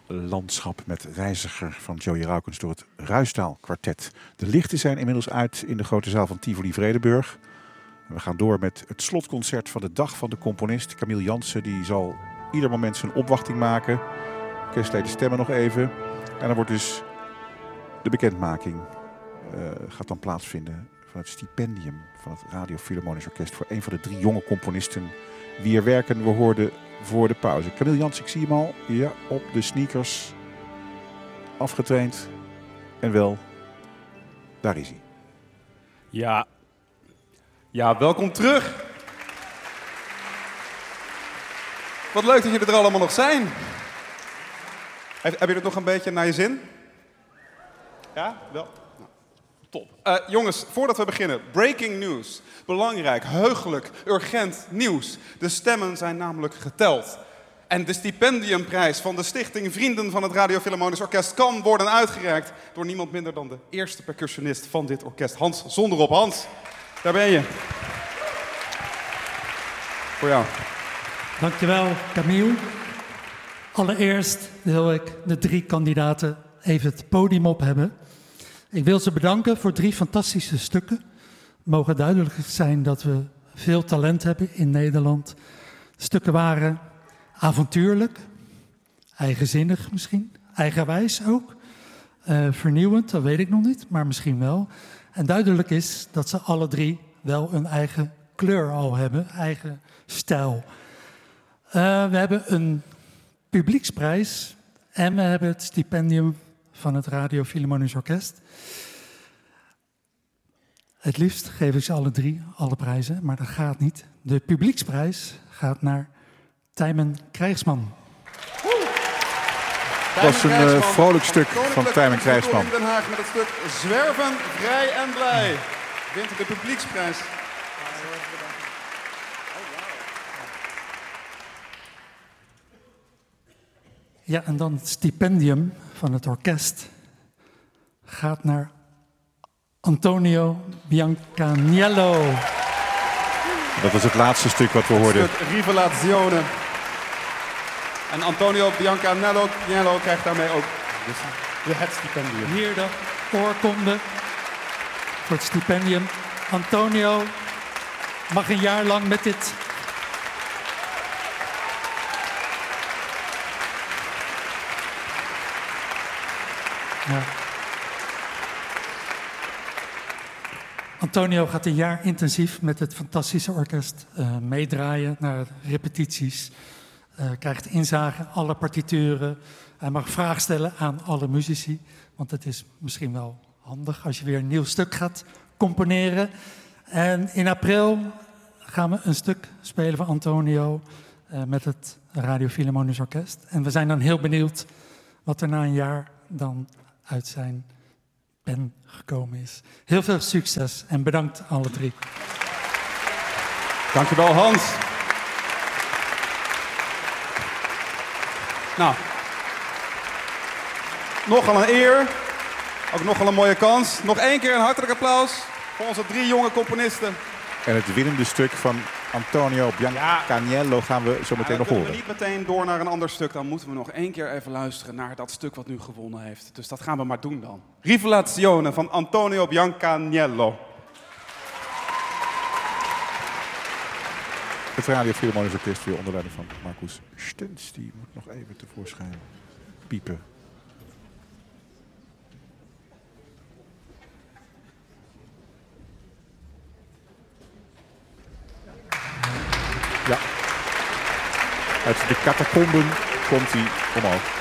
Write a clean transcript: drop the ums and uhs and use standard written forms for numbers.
landschap met Reiziger van Joey Raukens door het Ruisdaal Kwartet. De lichten zijn inmiddels uit in de grote zaal van Tivoli Vredenburg. En we gaan door met het slotconcert van de dag van de componist. Camille Jansen die zal ieder moment zijn opwachting maken. Orkestleden stemmen nog even. En dan wordt dus de bekendmaking gaat dan plaatsvinden van het stipendium van het Radio Philharmonisch Orkest voor een van de 3 jonge componisten wier werken we hoorden voor de pauze. Camille Jansen, ik zie hem al. Ja, op de sneakers. Afgetraind. En wel, daar is hij. Ja, welkom terug. Wat leuk dat jullie er allemaal nog zijn. Heb je het nog een beetje naar je zin? Ja, wel? Nou, top. Jongens, voordat we beginnen, breaking news. Belangrijk, heugelijk, urgent nieuws. De stemmen zijn namelijk geteld. En de stipendiumprijs van de stichting Vrienden van het Radio Philharmonisch Orkest kan worden uitgereikt door niemand minder dan de eerste percussionist van dit orkest, Hans Zonderop. Hans, daar ben je. Voor jou. Dankjewel, Camille. Allereerst wil ik de 3 kandidaten even het podium op hebben. Ik wil ze bedanken voor 3 fantastische stukken. Het mogen duidelijk zijn dat we veel talent hebben in Nederland. De stukken waren avontuurlijk, eigenzinnig misschien, eigenwijs ook. Vernieuwend, dat weet ik nog niet, maar misschien wel. En duidelijk is dat ze alle 3 wel een eigen kleur al hebben, eigen stijl. We hebben een publieksprijs en we hebben het stipendium van het Radio Philharmonisch Orkest. Het liefst geef ik ze alle 3, alle prijzen, maar dat gaat niet. De publieksprijs gaat naar Tijmen Krijgsman. Dat was een vrolijk stuk van Tijmen Krijgsman. In Den Haag met het stuk Zwerven, Vrij en Blij. Wint de publieksprijs. Ja, en dan het stipendium van het orkest gaat naar Antonio Biancaniello. Dat was het laatste stuk wat we hoorden. Het stuk Rivelazione. En Antonio Biancaniello krijgt daarmee ook het stipendium. Hier de oorkonde voor het stipendium. Antonio mag een jaar lang met dit... Ja. Antonio gaat een jaar intensief met het fantastische orkest meedraaien naar repetities. Krijgt inzage, alle partituren. Hij mag vragen stellen aan alle muzici. Want het is misschien wel handig als je weer een nieuw stuk gaat componeren. En in april gaan we een stuk spelen van Antonio met het Radio Philharmonisch Orkest. En we zijn dan heel benieuwd wat er na een jaar dan uit zijn pen gekomen is. Heel veel succes en bedankt alle 3. Dankjewel, Hans. Nou, nogal een eer. Ook nogal een mooie kans. Nog 1 keer een hartelijk applaus voor onze 3 jonge componisten. En het winnende stuk van Antonio Biancaniello gaan we zo meteen nog horen. Dan kunnen we niet meteen door naar een ander stuk. Dan moeten we nog 1 keer even luisteren naar dat stuk wat nu gewonnen heeft. Dus dat gaan we maar doen dan. Rivelazione van Antonio Biancaniello. Het Radio Philharmonisch Orkest weer onder leiding van Marcus Stuntz. Die moet nog even tevoorschijn piepen. Ja. Uit de catacomben komt hij omhoog.